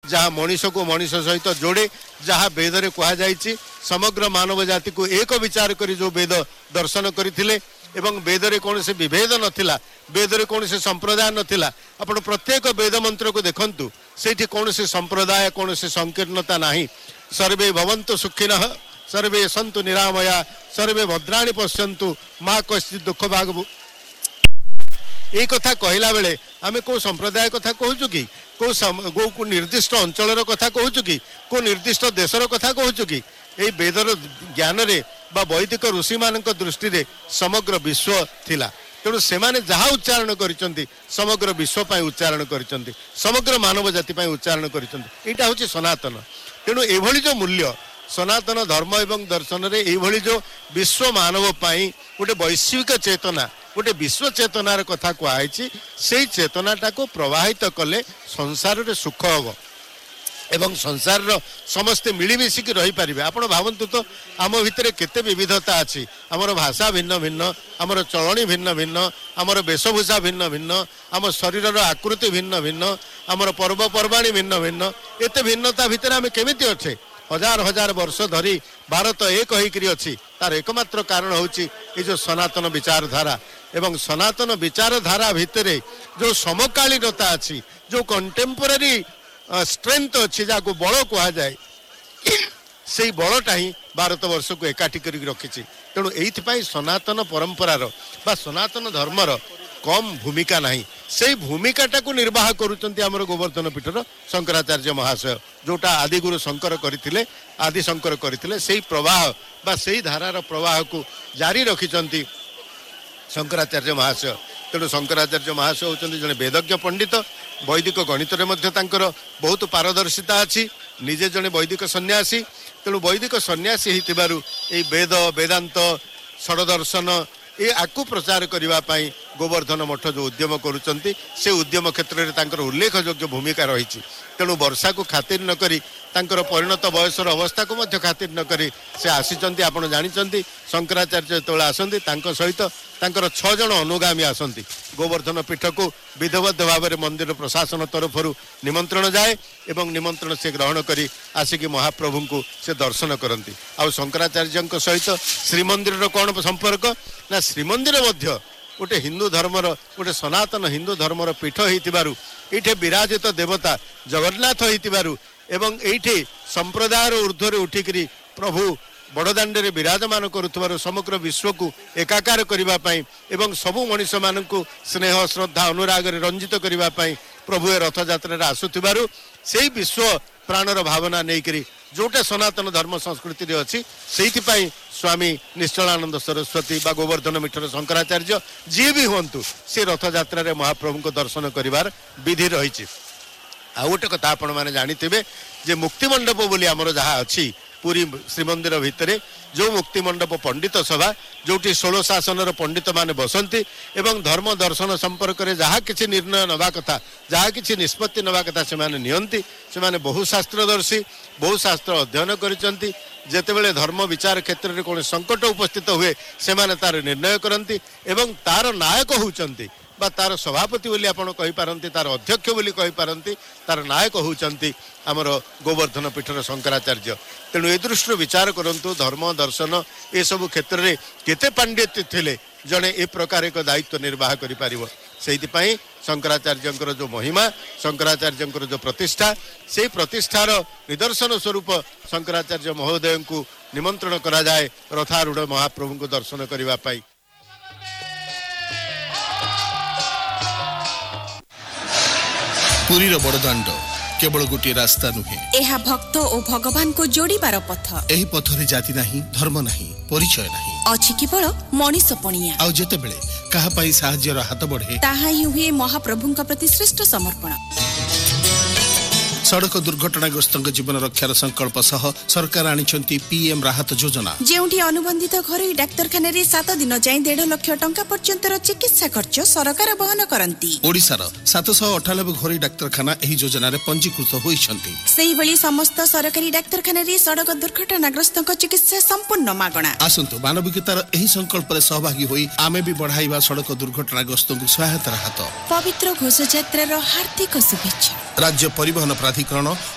जहाँ मनीष को मनीष सहित जोड़े जहाँ वेद रे कहा जाइछि समग्र मानव जाति को एक विचार करी जो वेद दर्शन करथिले एवं वेद रे कौन से विभेद नथिला वेद रे कौन से संप्रदाय नथिला आपण प्रत्येक वेद मंत्र को देखंतु सेठी कौन से संप्रदाय कौन से संकीर्णता नाही सर्वे भवन्तु सुखिनः सर्वे सन्तु निरामया सर्वे भद्राणि पश्यन्तु माँ कश्चित् दुख भाग ये कथा कहला बेले आमे को संप्रदाय कथा कहूचु कि को निर्दिष्ट अंचल कथा कहूचु कि को निर्दिष्ट देशर कथा कहूचु कि ये वेदर ज्ञान रे बा वैदिक ऋषि मान दृष्टि रे समग्र विश्व थिला तेणु से जहाँ उच्चारण करिसंती समग्र विश्व पाई उच्चारण करिसंती समग्र मानव जाति पाई उच्चारण करिसंती एटा होची सनातन तेणु एभली जो मूल्य सनातन धर्म एवं दर्शन रे एभली जो विश्व मानव पाई गोटे वैश्विक चेतना गोटे विश्व चेतनार कथा कहुई से चेतनाटा को प्रवाहित कले संसार रे सुख हम एवं संसार समस्ते मिलमिशिकी रही पारिबे आपण भावन्तु तो आम भितर केते विविधता अछि हमर भाषा भिन्न भिन्न हमर चलणी भिन्न भिन्न हमर वेशभूषा भिन्न भिन्न आम शरीर आकृति भिन्न भिन्न हमर पर्वपर्वाणी भिन्न भिन्न एते भिन्नता भितर आम केमिति अच्छे हजार हजार वर्ष धरी भारत एक होइकरी अछि तार एकमात्र कारण होछि ए जो सनातन विचारधारा एवं सनातन विचारधारा भितर जो समकालीनता अछि जो कंटेम्पोरारी स्ट्रेंथ अच्छी जहाँ को बल कह जाए से बलटा ही भारत वर्ष को एकाठी कर रखी तेणु ये सनातन परंपरार बा सनातन धर्मर कम भूमिका नहीं से भूमिकाटा को निर्वाह करुँच आमर गोवर्धन पीठर शंकराचार्य महाशय जोटा आदिगुरु शंकर करथिले आदि शंकर करथिले से प्रवाह बा से धारार प्रवाह को जारी रखिंट शंकराचार्य महाशय तेणु शंकराचार्य महाशय होती जड़े वेदज्ञ पंडित वैदिक गणित बहुत पारदर्शिता अच्छी निजे जड़े वैदिक सन्यासी तेणु वैदिक सन्यासी होइतिबारु ए वेद वेदांत षडदर्शन ये आकु प्रचार करने गोवर्धन मठ जो उद्यम करुँच से उद्यम क्षेत्र में उल्लेखयोग्य भूमिका रही तेणु वर्षा को खातिर न करी परिणत बयसर अवस्था को मध्य खातिर न करी से आसीचंती आपण जानिचंती शंकराचार्य जो आसती सहित 6 जन अनुगामी आसती गोवर्धन पीठ को विधिवत भाव में मंदिर प्रशासन तरफ निमंत्रण जाए एवं निमंत्रण से ग्रहण करी आसिकी महाप्रभु को से दर्शन करती आउ शंकराचार्य सहित श्रीमंदिर कौन संपर्क ना श्रीमंदिर मध्य गोटे हिंदू धर्मर गोटे सनातन हिंदू धर्मर पीठ होइतिबारु एठे विराजित देवता जगन्नाथ होइतिबारु एवं एठे संप्रदायर ऊर्ध्वर उठिकरी प्रभु बड़दाण्ड रे विराजमान करुथबारु समग्र विश्व को एकाकार करिबा पई एवं सबु मनुष्य मानकु स्नेह श्रद्धा अनुराग रे रंजित करिबा पई प्रभु ए रथ यात्रा रे आसुथिबारु सेही विश्व प्राणर भावना नेकरी जोटा सनातन धर्म संस्कृति रे अछि सेहिति पई स्वामी निश्चलानंद सरस्वती बा गोवर्धन मिठर शंकराचार्य जी भी हुंतु से रथ यात्रा रे महाप्रभु को दर्शन करिवार विधि रही आ गोटे कथा आपण माने जानिथिबे जे मुक्ति मंडप बोली हमर जहाँ अछि पूरी श्रीमंदिर भितर जो मुक्ति मंडप पंडित सभा जोटी 16 शासन पंडित माने बसंती एवं धर्म दर्शन संपर्क में जहाँ किसी निर्णय नवा कथा जहाँ किसी निष्पत्ति नवा कथा से नियंती से बहुशास्त्रदर्शी बहुशास्त्र अध्ययन करिसंती जेतेबेले धर्म विचार क्षेत्र में कौन संकट उपस्थित हुए से तार निर्णय करती एवं तार नायक होउचंती बा तार सभापति बोली आपण कहि पारंती तार अध्यक्ष बोली कहि पारंती तार नायक होउचंती आमर गोवर्धन पीठर शंकराचार्य तेणु ए दृष्टि विचार करंतु धर्म दर्शन ए सब क्षेत्र में केते पांडित्य थिले जड़े ए प्रकार एक दायित्व निर्वाह करि पारिबो सेहितिपई शंकराचार्य जो महिमा शंकराचार्य जो प्रतिष्ठा से प्रतिष्ठार निदर्शन स्वरूप शंकराचार्य महोदय को निमंत्रण करा जाए रथारूढ़ महाप्रभु को दर्शन करने पाई। पुरीर बड़दाण्ड केवल गोटे रास्ता नुहे एहा भक्त और भगवान को जोड़ीबार पथ एही पथरे जाति नाही धर्म नाही परिचय नाही अछि केवल मनीष पणिया आउ जेतेबेले कहा पाई साहाय्यर हाथ बढ़े ताहा ही हुए महाप्रभुंका प्रति श्रेष्ठ समर्पण। सड़क दुर्घटनाग्रस्त जीवन रक्षार संकल्प सह सरकार आनिछंती पीएम राहत योजना जेउठी अनुबंधित घरोई डाक्तरखाना रे 7 दिन जाई 1.5 लाख टंका पर्यंतर चिकित्सा खर्च सरकार वहन करंती। ओडिसार 798 घरोई डाक्तरखाना एही योजना रे पंजीकृत होइछंती। सेही भली समस्त सरकारी डाक्तरखाना रे सड़क दुर्घटनाग्रस्त चिकित्सा संपूर्ण मागणा। आसंतु मानविकतार एही संकल्प रे सहभागी होई आमे भी बढ़ाइबा सड़क दुर्घटनाग्रस्त को सहायता हाथ। पवित्र घोष यात्रा रो हार्दिक शुभेच्छा। राज्य परिवहन प्राधिकरण